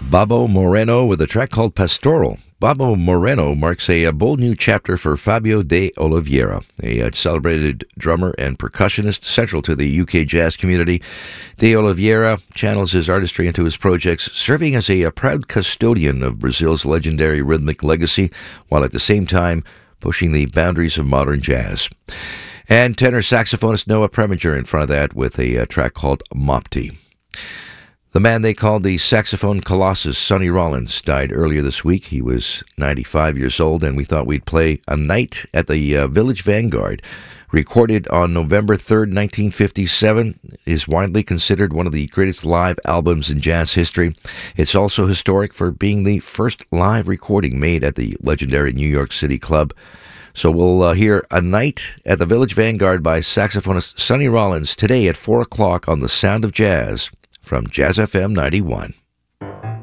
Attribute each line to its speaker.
Speaker 1: Babo Moreno with a track called Pastoral. Babo Moreno marks a bold new chapter for Fabio de Oliveira, a celebrated drummer and percussionist central to the UK jazz community. De Oliveira channels his artistry into his projects, serving as a proud custodian of Brazil's legendary rhythmic legacy, while at the same time pushing the boundaries of modern jazz. And tenor saxophonist Noah Preminger in front of that with a track called Mopti. The man they called the saxophone colossus, Sonny Rollins, died earlier this week. He was 95 years old, and we thought we'd play A Night at the Village Vanguard. Recorded on November 3rd, 1957, is widely considered one of the greatest live albums in jazz history. It's also historic for being the first live recording made at the legendary New York City Club. So we'll hear A Night at the Village Vanguard by saxophonist Sonny Rollins today at 4 o'clock on The Sound of Jazz from Jazz FM 91.